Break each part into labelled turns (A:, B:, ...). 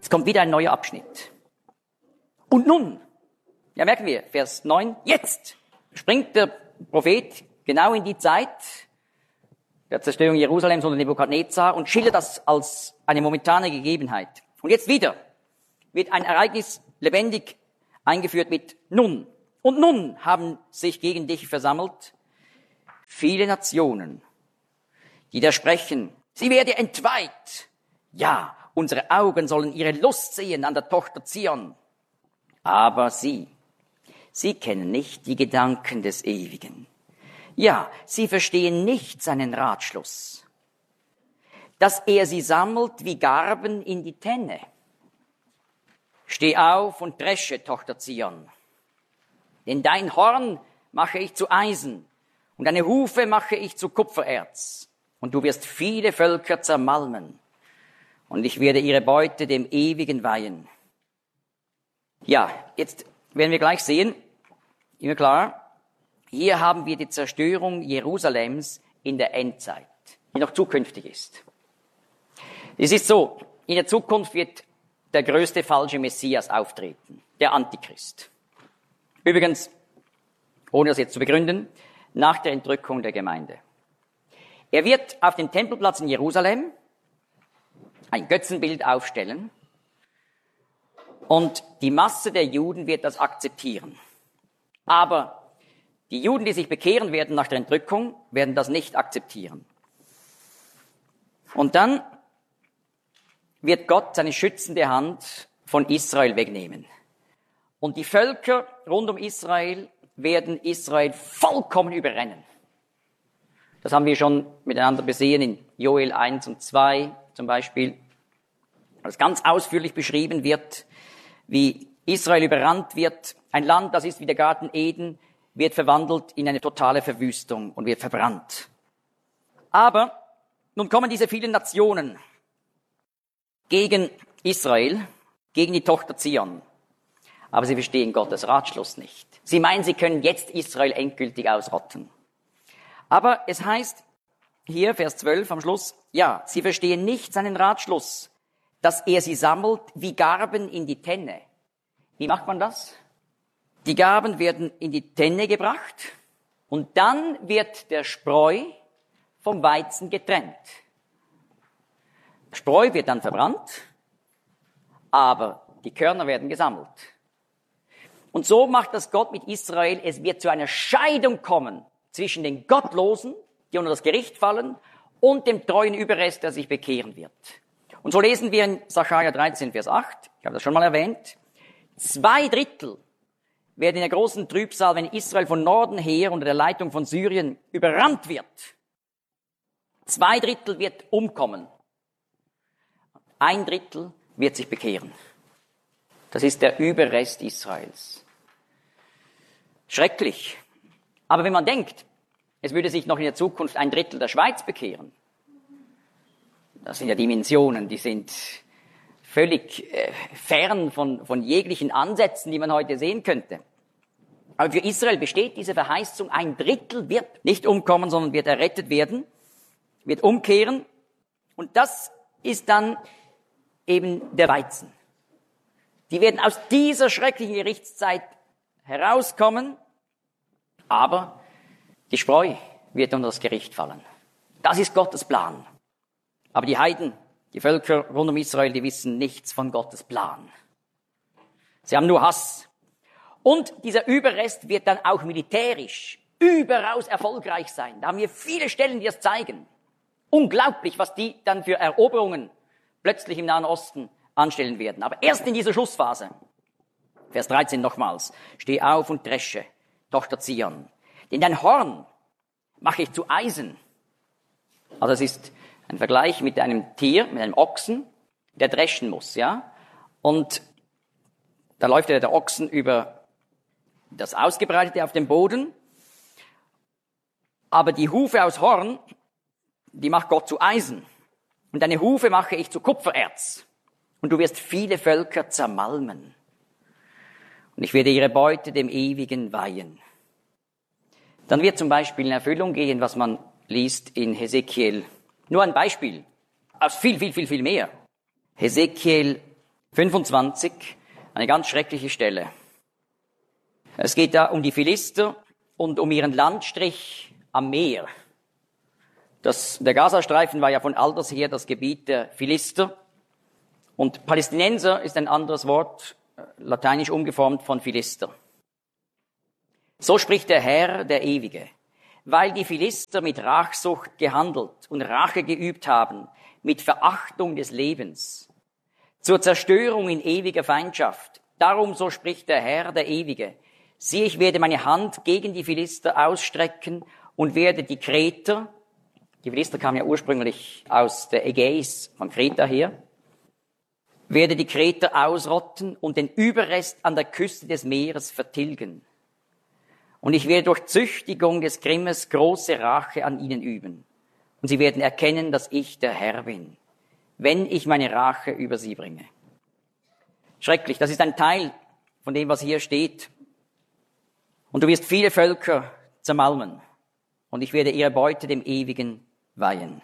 A: Es kommt wieder ein neuer Abschnitt. Und nun, ja merken wir, Vers 9, jetzt springt der Prophet genau in die Zeit der Zerstörung Jerusalems unter Nebukadnezar und schildert das als eine momentane Gegebenheit. Und jetzt wieder wird ein Ereignis lebendig eingeführt mit nun. Und nun haben sich gegen dich versammelt viele Nationen, die da sprechen, sie werde entweiht. Ja, unsere Augen sollen ihre Lust sehen an der Tochter Zion. Aber sie kennen nicht die Gedanken des Ewigen. Ja, sie verstehen nicht seinen Ratschluss, dass er sie sammelt wie Garben in die Tenne. Steh auf und dresche, Tochter Zion, denn dein Horn mache ich zu Eisen und deine Hufe mache ich zu Kupfererz, und du wirst viele Völker zermalmen, und ich werde ihre Beute dem Ewigen weihen. Ja, jetzt werden wir gleich sehen, immer klar, hier haben wir die Zerstörung Jerusalems in der Endzeit, die noch zukünftig ist. Es ist so, in der Zukunft wird der größte falsche Messias auftreten, der Antichrist. Übrigens, ohne das jetzt zu begründen, nach der Entrückung der Gemeinde. Er wird auf dem Tempelplatz in Jerusalem ein Götzenbild aufstellen und die Masse der Juden wird das akzeptieren. Aber die Juden, die sich bekehren werden nach der Entrückung, werden das nicht akzeptieren. Und dann wird Gott seine schützende Hand von Israel wegnehmen. Und die Völker rund um Israel werden Israel vollkommen überrennen. Das haben wir schon miteinander besehen in Joel 1 und 2 zum Beispiel, was ganz ausführlich beschrieben wird, wie Israel überrannt wird. Ein Land, das ist wie der Garten Eden, wird verwandelt in eine totale Verwüstung und wird verbrannt. Aber nun kommen diese vielen Nationen gegen Israel, gegen die Tochter Zion. Aber sie verstehen Gottes Ratschluss nicht. Sie meinen, sie können jetzt Israel endgültig ausrotten. Aber es heißt hier, Vers 12 am Schluss, ja, sie verstehen nicht seinen Ratschluss, dass er sie sammelt wie Garben in die Tenne. Wie macht man das? Die Garben werden in die Tenne gebracht und dann wird der Spreu vom Weizen getrennt. Der Spreu wird dann verbrannt, aber die Körner werden gesammelt. Und so macht das Gott mit Israel. Es wird zu einer Scheidung kommen zwischen den Gottlosen, die unter das Gericht fallen, und dem treuen Überrest, der sich bekehren wird. Und so lesen wir in Sacharja 13, Vers 8, ich habe das schon mal erwähnt, 2/3 werden in der großen Trübsal, wenn Israel von Norden her unter der Leitung von Syrien überrannt wird. 2/3 wird umkommen. 1/3 wird sich bekehren. Das ist der Überrest Israels. Schrecklich. Aber wenn man denkt, es würde sich noch in der Zukunft 1/3 der Schweiz bekehren, das sind ja Dimensionen, die sind völlig fern von jeglichen Ansätzen, die man heute sehen könnte. Aber für Israel besteht diese Verheißung, 1/3 wird nicht umkommen, sondern wird errettet werden, wird umkehren. Und das ist dann eben der Weizen. Die werden aus dieser schrecklichen Gerichtszeit herauskommen, aber die Spreu wird unter das Gericht fallen. Das ist Gottes Plan. Aber die Heiden, die Völker rund um Israel, die wissen nichts von Gottes Plan. Sie haben nur Hass. Und dieser Überrest wird dann auch militärisch überaus erfolgreich sein. Da haben wir viele Stellen, die das zeigen. Unglaublich, was die dann für Eroberungen plötzlich im Nahen Osten anstellen werden. Aber erst in dieser Schlussphase. Vers 13 nochmals. Steh auf und dresche, Tochter Zion. Denn dein Horn mache ich zu Eisen. Also es ist ein Vergleich mit einem Tier, mit einem Ochsen, der dreschen muss, ja. Und da läuft der Ochsen über das Ausgebreitete auf dem Boden. Aber die Hufe aus Horn, die macht Gott zu Eisen. Und deine Hufe mache ich zu Kupfererz. Und du wirst viele Völker zermalmen. Und ich werde ihre Beute dem Ewigen weihen. Dann wird zum Beispiel in Erfüllung gehen, was man liest in Hesekiel. Nur ein Beispiel, aus viel mehr. Hesekiel 25, eine ganz schreckliche Stelle. Es geht da um die Philister und um ihren Landstrich am Meer. Der Gazastreifen war ja von alters her das Gebiet der Philister. Und Palästinenser ist ein anderes Wort, lateinisch umgeformt von Philister. So spricht der Herr, der Ewige. Weil die Philister mit Rachsucht gehandelt und Rache geübt haben, mit Verachtung des Lebens, zur Zerstörung in ewiger Feindschaft. Darum, so spricht der Herr, der Ewige. Siehe, ich werde meine Hand gegen die Philister ausstrecken und werde die Kreter, die Philister kamen ja ursprünglich aus der Ägäis, von Kreta her, werde die Kreter ausrotten und den Überrest an der Küste des Meeres vertilgen. Und ich werde durch Züchtigung des Grimmes große Rache an ihnen üben. Und sie werden erkennen, dass ich der Herr bin, wenn ich meine Rache über sie bringe. Schrecklich, das ist ein Teil von dem, was hier steht. Und du wirst viele Völker zermalmen, und ich werde ihre Beute dem Ewigen weihen.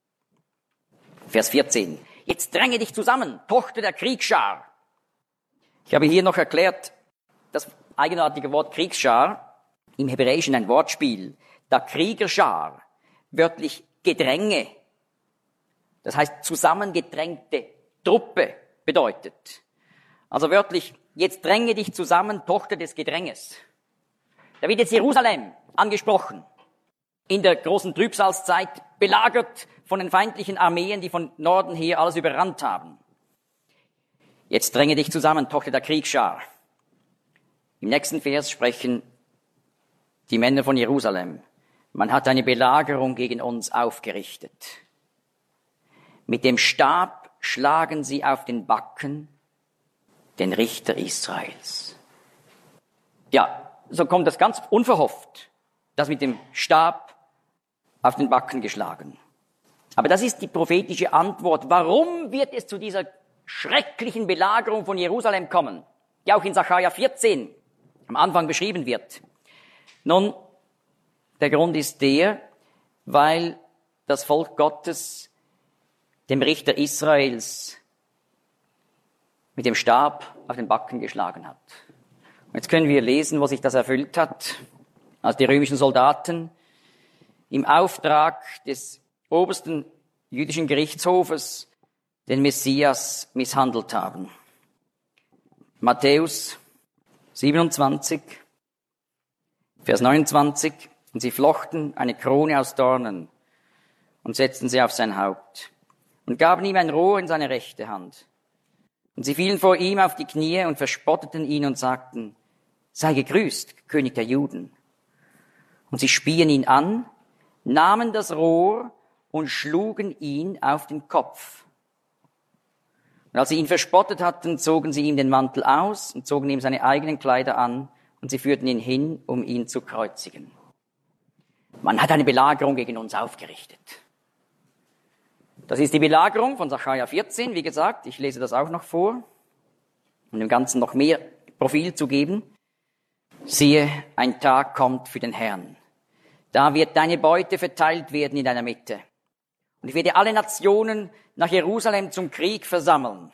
A: Vers 14. Jetzt dränge dich zusammen, Tochter der Kriegsschar. Ich habe hier noch erklärt, das eigenartige Wort Kriegsschar, im Hebräischen ein Wortspiel, da Kriegerschar, wörtlich Gedränge, das heißt zusammengedrängte Truppe bedeutet. Also wörtlich, jetzt dränge dich zusammen, Tochter des Gedränges. Da wird jetzt Jerusalem angesprochen. In der großen Trübsalzeit belagert von den feindlichen Armeen, die von Norden her alles überrannt haben. Jetzt dränge dich zusammen, Tochter der Kriegsschar. Im nächsten Vers sprechen die Männer von Jerusalem. Man hat eine Belagerung gegen uns aufgerichtet. Mit dem Stab schlagen sie auf den Backen den Richter Israels. Ja, so kommt das ganz unverhofft, das mit dem Stab auf den Backen geschlagen. Aber das ist die prophetische Antwort. Warum wird es zu dieser schrecklichen Belagerung von Jerusalem kommen, die auch in Sacharja 14 am Anfang beschrieben wird? Nun, der Grund ist der, weil das Volk Gottes dem Richter Israels mit dem Stab auf den Backen geschlagen hat. Und jetzt können wir lesen, wo sich das erfüllt hat, als die römischen Soldaten im Auftrag des obersten jüdischen Gerichtshofes den Messias misshandelt haben. Matthäus 27, Vers 29. Und sie flochten eine Krone aus Dornen und setzten sie auf sein Haupt und gaben ihm ein Rohr in seine rechte Hand. Und sie fielen vor ihm auf die Knie und verspotteten ihn und sagten, sei gegrüßt, König der Juden. Und sie spien ihn an, nahmen das Rohr und schlugen ihn auf den Kopf. Und als sie ihn verspottet hatten, zogen sie ihm den Mantel aus und zogen ihm seine eigenen Kleider an und sie führten ihn hin, um ihn zu kreuzigen. Man hat eine Belagerung gegen uns aufgerichtet. Das ist die Belagerung von Sacharja 14, wie gesagt. Ich lese das auch noch vor, um dem Ganzen noch mehr Profil zu geben. Siehe, ein Tag kommt für den Herrn. Da wird deine Beute verteilt werden in deiner Mitte. Und ich werde alle Nationen nach Jerusalem zum Krieg versammeln.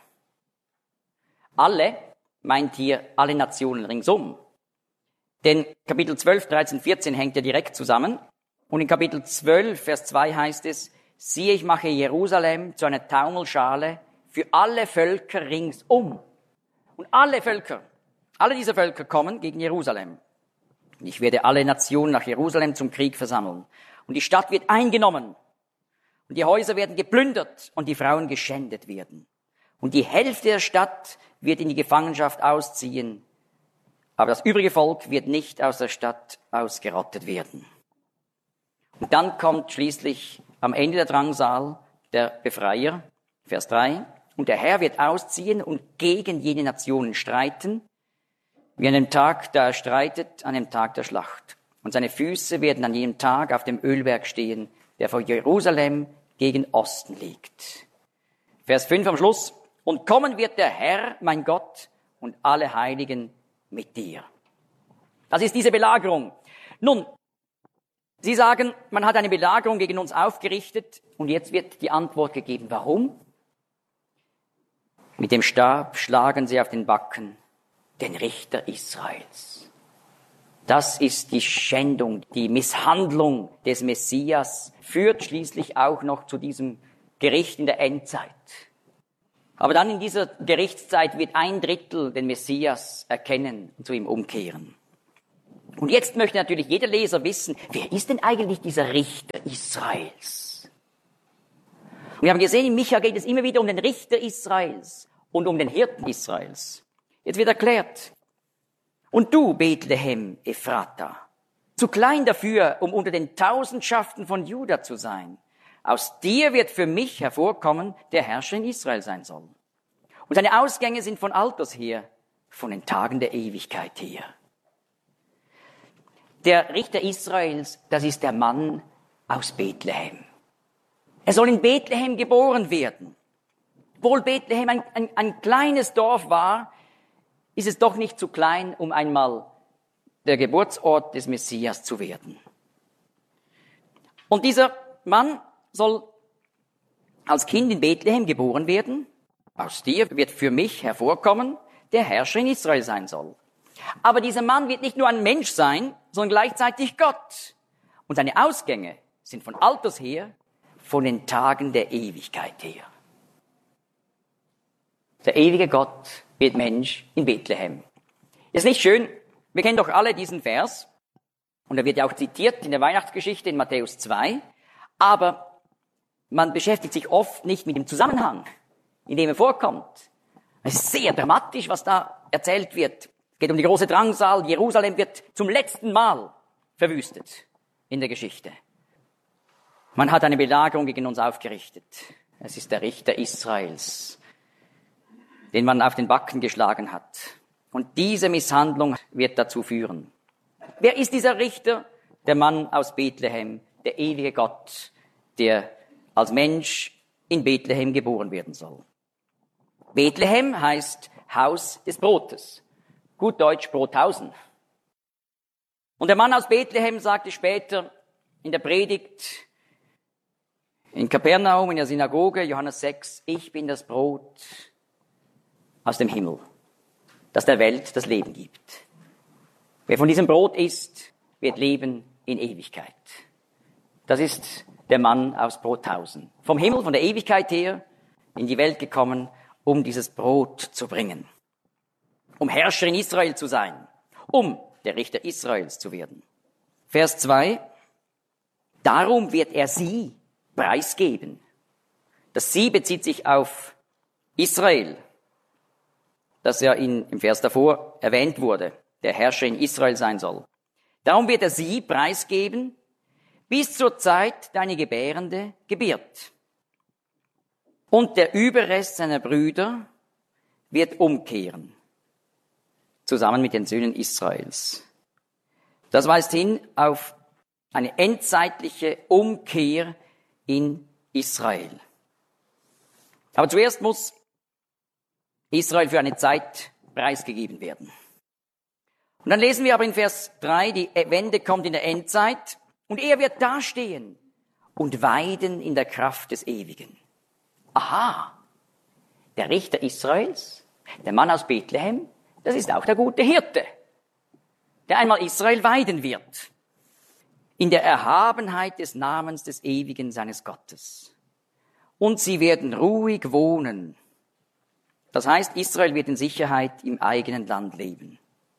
A: Alle meint hier alle Nationen ringsum. Denn Kapitel 12, 13, 14 hängt ja direkt zusammen. Und in Kapitel 12, Vers 2 heißt es, siehe, ich mache Jerusalem zu einer Taumelschale für alle Völker ringsum. Und alle diese Völker kommen gegen Jerusalem. Und ich werde alle Nationen nach Jerusalem zum Krieg versammeln. Und die Stadt wird eingenommen. Und die Häuser werden geplündert und die Frauen geschändet werden. Und die Hälfte der Stadt wird in die Gefangenschaft ausziehen. Aber das übrige Volk wird nicht aus der Stadt ausgerottet werden. Und dann kommt schließlich am Ende der Drangsal der Befreier, Vers 3. Und der Herr wird ausziehen und gegen jene Nationen streiten, wie an dem Tag, da er streitet, an dem Tag der Schlacht. Und seine Füße werden an jenem Tag auf dem Ölberg stehen, der vor Jerusalem gegen Osten liegt. Vers 5 am Schluss. Und kommen wird der Herr, mein Gott, und alle Heiligen mit dir. Das ist diese Belagerung. Nun, Sie sagen, man hat eine Belagerung gegen uns aufgerichtet und jetzt wird die Antwort gegeben. Warum? Mit dem Stab schlagen sie auf den Backen den Richter Israels. Das ist die Schändung, die Misshandlung des Messias, führt schließlich auch noch zu diesem Gericht in der Endzeit. Aber dann in dieser Gerichtszeit wird 1/3 den Messias erkennen und zu ihm umkehren. Und jetzt möchte natürlich jeder Leser wissen, wer ist denn eigentlich dieser Richter Israels? Und wir haben gesehen, in Micha geht es immer wieder um den Richter Israels und um den Hirten Israels. Jetzt wird erklärt, und du, Bethlehem Ephrata, zu klein dafür, um unter den Tausendschaften von Juda zu sein. Aus dir wird für mich hervorkommen, der Herrscher in Israel sein soll. Und seine Ausgänge sind von alters her, von den Tagen der Ewigkeit her. Der Richter Israels, das ist der Mann aus Bethlehem. Er soll in Bethlehem geboren werden. Obwohl Bethlehem ein kleines Dorf war, ist es doch nicht zu klein, um einmal der Geburtsort des Messias zu werden. Und dieser Mann soll als Kind in Bethlehem geboren werden. Aus dir wird für mich hervorkommen, der Herrscher in Israel sein soll. Aber dieser Mann wird nicht nur ein Mensch sein, sondern gleichzeitig Gott. Und seine Ausgänge sind von alters her, von den Tagen der Ewigkeit her. Der ewige Gott wird Mensch in Bethlehem. Ist nicht schön? Wir kennen doch alle diesen Vers. Und er wird ja auch zitiert in der Weihnachtsgeschichte in Matthäus 2. Aber man beschäftigt sich oft nicht mit dem Zusammenhang, in dem er vorkommt. Es ist sehr dramatisch, was da erzählt wird. Es geht um die große Drangsal. Jerusalem wird zum letzten Mal verwüstet in der Geschichte. Man hat eine Belagerung gegen uns aufgerichtet. Es ist der Richter Israels, den man auf den Backen geschlagen hat. Und diese Misshandlung wird dazu führen. Wer ist dieser Richter? Der Mann aus Bethlehem, der ewige Gott, der als Mensch in Bethlehem geboren werden soll. Bethlehem heißt Haus des Brotes. Gut Deutsch Brothausen. Und der Mann aus Bethlehem sagte später in der Predigt in Kapernaum in der Synagoge, Johannes 6, ich bin das Brot aus dem Himmel, das der Welt das Leben gibt. Wer von diesem Brot isst, wird leben in Ewigkeit. Das ist der Mann aus Brothausen. Vom Himmel, von der Ewigkeit her, in die Welt gekommen, um dieses Brot zu bringen. Um Herrscher in Israel zu sein. Um der Richter Israels zu werden. Vers 2. Darum wird er sie preisgeben. Das sie bezieht sich auf Israel, das ja im Vers davor erwähnt wurde, der Herrscher in Israel sein soll. Darum wird er sie preisgeben, bis zur Zeit deine Gebärende gebiert. Und der Überrest seiner Brüder wird umkehren, zusammen mit den Söhnen Israels. Das weist hin auf eine endzeitliche Umkehr in Israel. Aber zuerst muss Israel für eine Zeit preisgegeben werden. Und dann lesen wir aber in Vers 3, die Wende kommt in der Endzeit und er wird dastehen und weiden in der Kraft des Ewigen. Aha, der Richter Israels, der Mann aus Bethlehem, das ist auch der gute Hirte, der einmal Israel weiden wird. In der Erhabenheit des Namens des Ewigen seines Gottes. Und sie werden ruhig wohnen. Das heißt, Israel wird in Sicherheit im eigenen Land leben.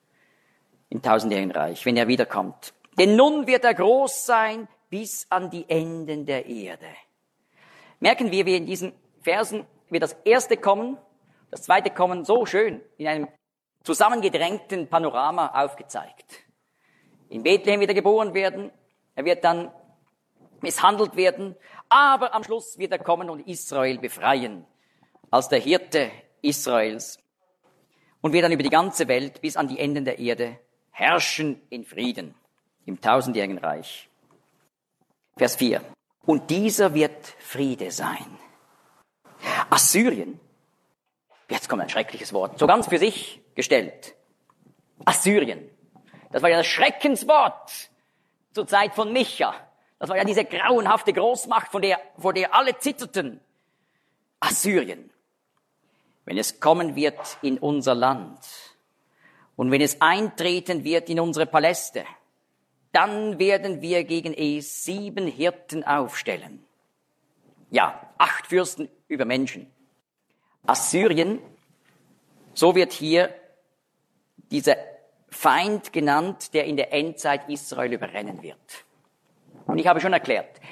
A: Im tausendjährigen Reich, wenn er wiederkommt. Denn nun wird er groß sein bis an die Enden der Erde. Merken wir, wie in diesen Versen wird das erste Kommen, das zweite Kommen so schön in einem zusammengedrängten Panorama aufgezeigt. In Bethlehem wird er geboren werden, er wird dann misshandelt werden, aber am Schluss wird er kommen und Israel befreien, als der Hirte Israels, und wird dann über die ganze Welt bis an die Enden der Erde herrschen in Frieden, im tausendjährigen Reich. Vers 4. Und dieser wird Friede sein. Assyrien, jetzt kommt ein schreckliches Wort, so ganz für sich gestellt. Assyrien, das war ja das Schreckenswort zur Zeit von Micha. Das war ja diese grauenhafte Großmacht, vor der alle zitterten. Assyrien. wenn es kommen wird in unser Land und wenn es eintreten wird in unsere Paläste, dann werden wir gegen es 7 Hirten aufstellen. Ja, 8 Fürsten über Menschen. Assyrien, so wird hier dieser Feind genannt, der in der Endzeit Israel überrennen wird. Und ich habe schon erklärt,